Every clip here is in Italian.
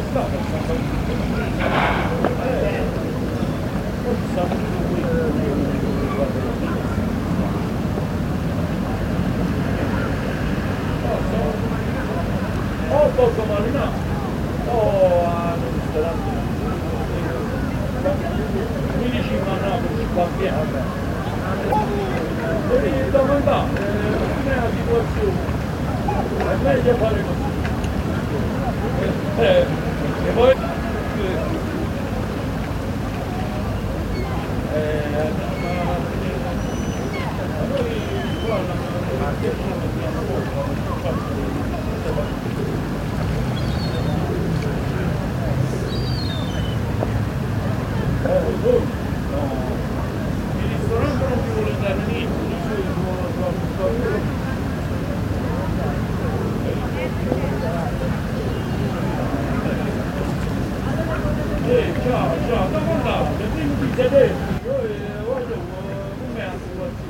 O poco marinato o al ristorante 15 Napoli qua piano devi domandare non è la situazione è meglio fare così e poi noi qua il ristorante non ti vuole dare niente, ciao, dopo andate, quindi ti sedete, io voglio come è la situazione.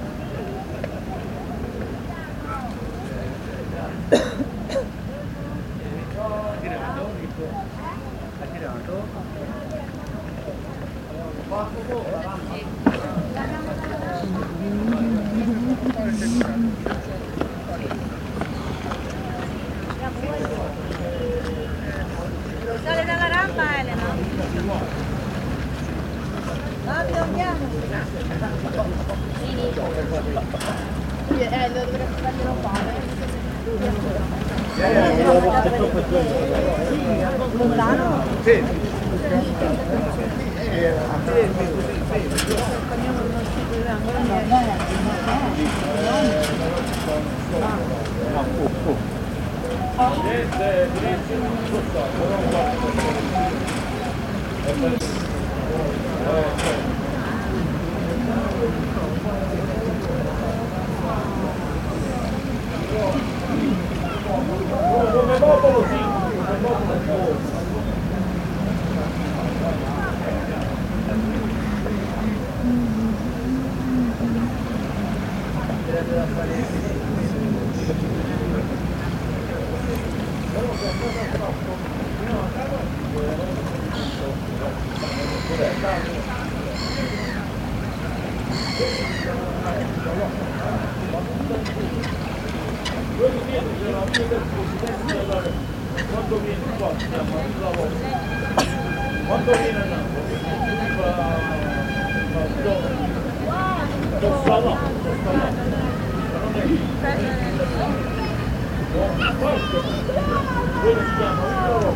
Sale dalla rampa Elena. Fabio, andiamo. Lo dovremmo prendere un po'. Lontano? Sì. Come popolo sì, come popolo sì. Quando viene qua, quando viene a Napoli, sto là, non è quello si chiama